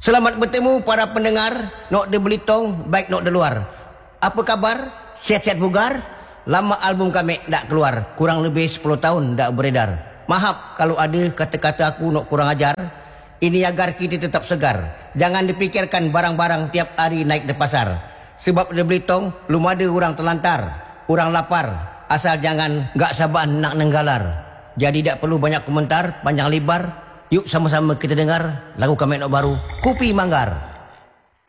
Selamat bertemu para pendengar Nok de Belitung, baik Nok de luar. Apa kabar? Sihat-sihat bugar? Lama album kami tak keluar, kurang lebih 10 tahun tak beredar. Maaf kalau ada kata-kata aku Nok kurang ajar. Ini agar kita tetap segar. Jangan dipikirkan barang-barang tiap hari naik di pasar. Sebab di Belitung belum ada orang terlantar, orang lapar. Asal jangan gak sabar nak nenggalar. Jadi tak perlu banyak komentar panjang lebar. Yuk sama-sama kita dengar lagu kami Nok baru, Kopi Manggar.